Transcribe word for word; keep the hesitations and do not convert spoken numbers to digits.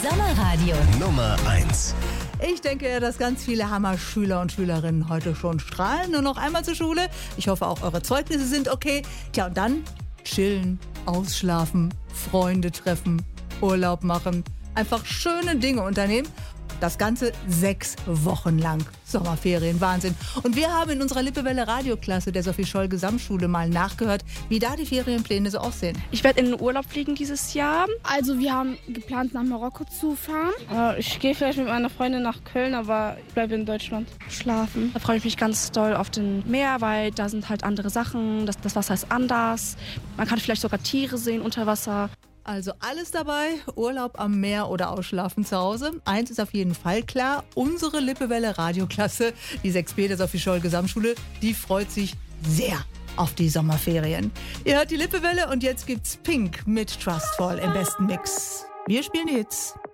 Sommerradio Nummer eins. Ich denke, dass ganz viele Hammer-Schüler und Schülerinnen heute schon strahlen. Nur noch einmal zur Schule. Ich hoffe, auch eure Zeugnisse sind okay. Tja, und dann chillen, ausschlafen, Freunde treffen, Urlaub machen. Einfach schöne Dinge unternehmen. Das Ganze sechs Wochen lang. Sommerferien, Wahnsinn. Und wir haben in unserer Lippewelle Radioklasse der Sophie Scholl Gesamtschule mal nachgehört, wie da die Ferienpläne so aussehen. Ich werde in den Urlaub fliegen dieses Jahr. Also wir haben geplant, nach Marokko zu fahren. Äh, ich gehe vielleicht mit meiner Freundin nach Köln, aber ich bleibe in Deutschland. Schlafen. Da freue ich mich ganz doll auf den Meer, weil da sind halt andere Sachen. Das, das Wasser ist anders. Man kann vielleicht sogar Tiere sehen unter Wasser. Also alles dabei, Urlaub am Meer oder Ausschlafen zu Hause. Eins ist auf jeden Fall klar, unsere Lippewelle Radioklasse, die sechs B der Sophie Scholl Gesamtschule, die freut sich sehr auf die Sommerferien. Ihr hört die Lippewelle und jetzt gibt's Pink mit Trustfall im besten Mix. Wir spielen die Hits.